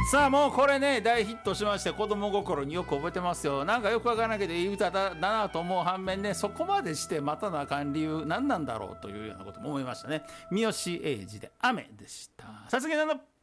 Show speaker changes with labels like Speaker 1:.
Speaker 1: さあもうこれね大ヒットしまして子供心によく覚えてますよ。なんかよくわからないけどいい歌だなと思う反面ね、そこまでして待たなあかん理由何なんだろうというようなことも思いましたね。三好英二で雨でした。さすがに